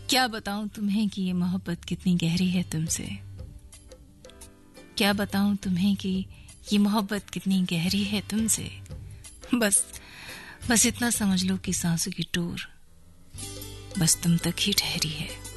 क्या बताऊं तुम्हें कि ये मोहब्बत कितनी गहरी है तुमसे। क्या बताऊं तुम्हें कि ये मोहब्बत कितनी गहरी है तुमसे। बस इतना समझ लो कि सांसों की टूर बस तुम तक ही ठहरी है।